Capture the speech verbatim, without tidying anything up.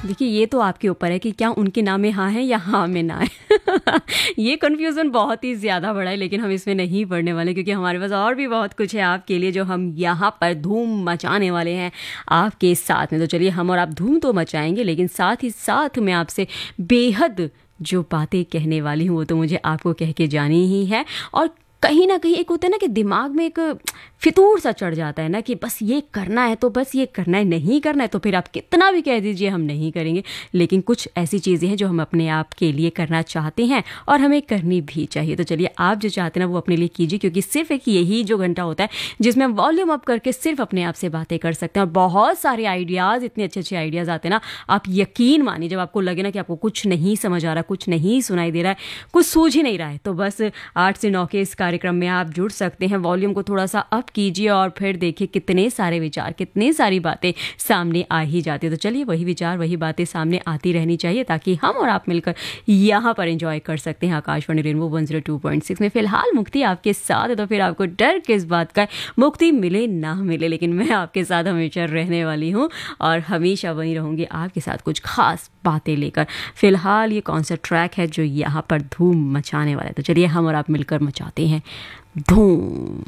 देखिए ये तो आपके ऊपर है कि क्या उनके नाम में हाँ है या हाँ में ना है। ये कन्फ्यूज़न बहुत ही ज़्यादा बड़ा है, लेकिन हम इसमें नहीं पड़ने वाले क्योंकि हमारे पास और भी बहुत कुछ है आपके लिए जो हम यहाँ पर धूम मचाने वाले हैं आपके साथ में। तो चलिए हम और आप धूम तो मचाएंगे, लेकिन साथ ही साथ मैं आपसे बेहद जो बातें कहने वाली हूँ वो तो मुझे आपको कह के जानी ही है। और कहीं ना कहीं एक होता है ना कि दिमाग में एक फितूर सा चढ़ जाता है ना कि बस ये करना है तो बस ये करना है, नहीं करना है तो फिर आप कितना भी कह दीजिए हम नहीं करेंगे। लेकिन कुछ ऐसी चीज़ें हैं जो हम अपने आप के लिए करना चाहते हैं और हमें करनी भी चाहिए। तो चलिए आप जो चाहते हैं ना वो अपने लिए कीजिए, क्योंकि सिर्फ एक यही जो घंटा होता है जिसमें हम वॉल्यूम अप करके सिर्फ अपने आप से बातें कर सकते हैं। और बहुत सारे आइडियाज़, इतने अच्छे अच्छे आइडियाज़ आते हैं ना, आप यकीन मानिए जब आपको लगे ना कि आपको कुछ नहीं समझ आ रहा, कुछ नहीं सुनाई दे रहा है, कुछ सूझ ही नहीं रहा है, तो बस आठ से नौ के इस कार्यक्रम में आप जुड़ सकते हैं। वॉल्यूम को थोड़ा सा अप कीजिए और फिर देखिए कितने सारे विचार, कितनी सारी बातें सामने आ ही जाती है। तो चलिए वही विचार, वही बातें सामने आती रहनी चाहिए ताकि हम और आप मिलकर यहाँ पर एंजॉय कर सकते हैं। Akashvani rainbow one zero two point six में फिलहाल मुक्ति आपके साथ है, तो फिर आपको डर किस बात का, मुक्ति मिले ना मिले, लेकिन मैं आपके साथ हमेशा रहने वाली हूँ और हमेशा वही रहूँगी आपके साथ कुछ खास बातें लेकर। फिलहाल ये कौन सा ट्रैक है जो यहाँ पर धूम मचाने वाला है, तो चलिए हम और आप मिलकर मचाते हैं धूम।